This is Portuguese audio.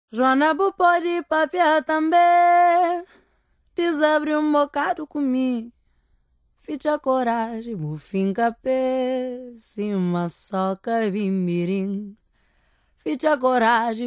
Joana pode papiar também. Desabre um bocado comigo. Ficha coragem, bufinca pé. Cima soca bimirim. Ficha coragem.